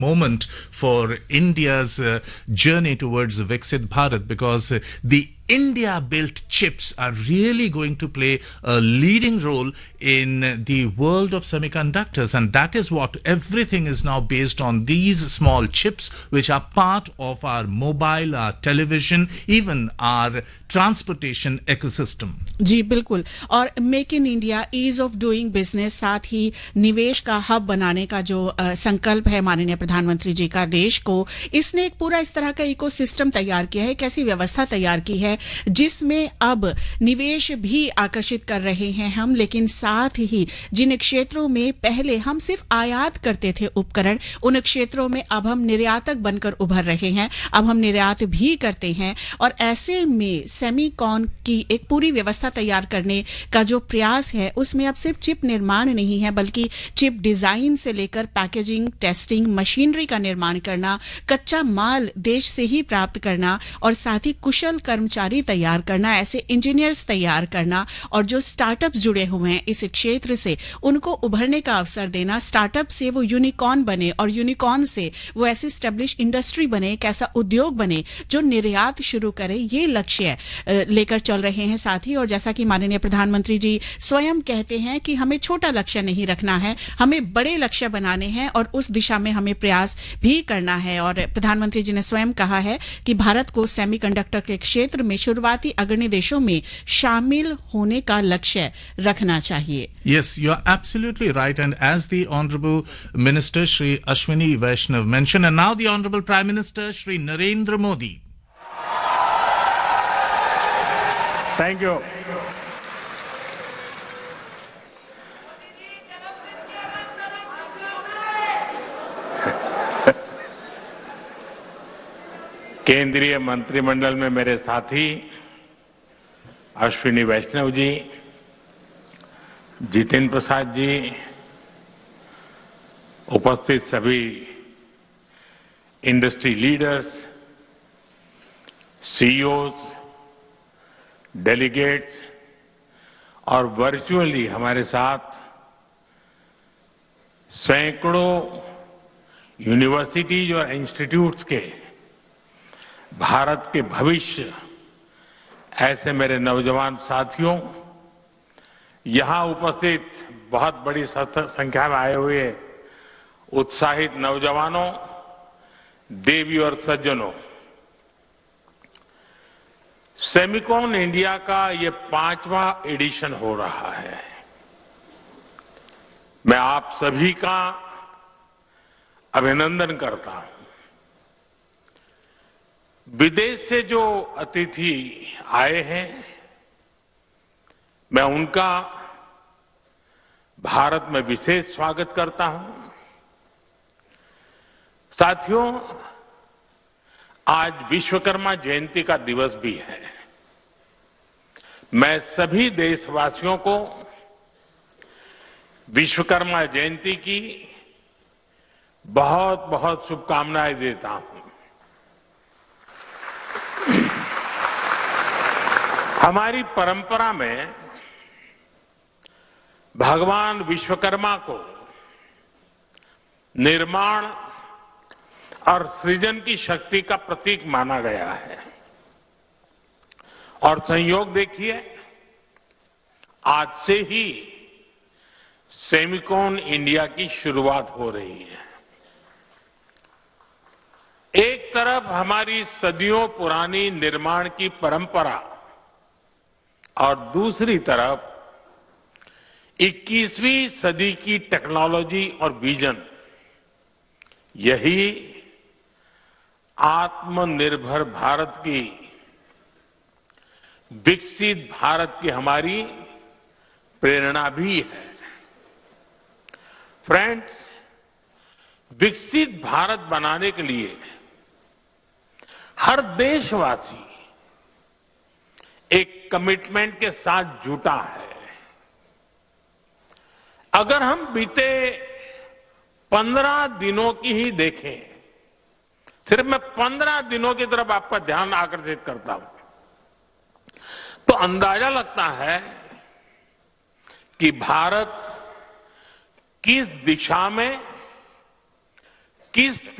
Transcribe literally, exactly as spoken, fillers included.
moment for India's uh, journey towards Viksit Bharat, because uh, the India-built chips are really going to play a leading role in the world of semiconductors, and that is what everything is now based on, these small chips which are part of our mobile, our television, even our transportation ecosystem. जी बिल्कुल, और make in India, ease of doing business, साथ ही निवेश का hub बनाने का जो uh, संकल्प है माननीय प्रधानमंत्री जी का देश को, इसने एक पूरा इस तरह का इकोसिस्टम तैयार किया है, एक ऐसी व्यवस्था तैयार की है जिसमें अब निवेश भी आकर्षित कर रहे हैं हम, लेकिन साथ ही जिन क्षेत्रों में पहले हम सिर्फ आयात करते थे उपकरण, उन क्षेत्रों में अब हम निर्यातक बनकर उभर रहे हैं, अब हम निर्यात भी करते हैं। और ऐसे में सेमीकॉन की एक पूरी व्यवस्था तैयार करने का जो प्रयास है, उसमें अब सिर्फ चिप निर्माण नहीं है, बल्कि चिप डिजाइन से लेकर पैकेजिंग, टेस्टिंग, मशीनरी का निर्माण करना, कच्चा माल देश से ही प्राप्त करना, और साथ ही कुशल कर्मचारी तैयार करना, ऐसे इंजीनियर्स तैयार करना, और जो स्टार्टअप्स जुड़े हुए हैं इस क्षेत्र से उनको उभरने का अवसर देना, स्टार्टअप से वो यूनिकॉर्न बने और यूनिकॉर्न से वो ऐसी स्टैब्लिश इंडस्ट्री बने, एक ऐसा उद्योग बने जो निर्यात शुरू करे, ये लक्ष्य लेकर चल रहे हैं साथी। और जैसा कि माननीय प्रधानमंत्री जी स्वयं कहते हैं कि हमें छोटा लक्ष्य नहीं रखना है, हमें बड़े लक्ष्य बनाने हैं और उस दिशा में हमें प्रयास भी करना है। और प्रधानमंत्री जी ने स्वयं कहा है कि भारत को सेमीकंडक्टर के क्षेत्र में शुरुआती अग्रणी देशों में शामिल होने का लक्ष्य रखना चाहिए। Yes, you are absolutely right. And as the Honorable Minister Shri Ashwini Vaishnav mentioned, and now the Honorable Prime Minister Shri Narendra Modi. Thank you. केंद्रीय मंत्रिमंडल में मेरे साथी अश्विनी वैष्णव जी, जितेंद्र प्रसाद जी, उपस्थित सभी इंडस्ट्री लीडर्स, सीईओज, डेलीगेट्स और वर्चुअली हमारे साथ सैकड़ों यूनिवर्सिटीज और इंस्टीट्यूट्स के भारत के भविष्य, ऐसे मेरे नौजवान साथियों, यहां उपस्थित बहुत बड़ी संख्या में आए हुए उत्साहित नौजवानों, देवी और सज्जनों, सेमीकॉन इंडिया का ये पांचवा एडिशन हो रहा है। मैं आप सभी का अभिनंदन करता हूं। विदेश से जो अतिथि आए हैं, मैं उनका भारत में विशेष स्वागत करता हूं। साथियों, आज विश्वकर्मा जयंती का दिवस भी है। मैं सभी देशवासियों को विश्वकर्मा जयंती की बहुत बहुत शुभकामनाएं देता हूं। हमारी परंपरा में भगवान विश्वकर्मा को निर्माण और सृजन की शक्ति का प्रतीक माना गया है। और संयोग देखिए, आज से ही सेमीकॉन इंडिया की शुरुआत हो रही है। एक तरफ हमारी सदियों पुरानी निर्माण की परंपरा और दूसरी तरफ इक्कीसवीं सदी की टेक्नोलॉजी और विजन, यही आत्मनिर्भर भारत की, विकसित भारत की हमारी प्रेरणा भी है। फ्रेंड्स, विकसित भारत बनाने के लिए हर देशवासी एक कमिटमेंट के साथ जुटा है। अगर हम बीते पंद्रह दिनों की ही देखें, सिर्फ मैं पंद्रह दिनों की तरफ आपका ध्यान आकर्षित करता हूं, तो अंदाजा लगता है कि भारत किस दिशा में किस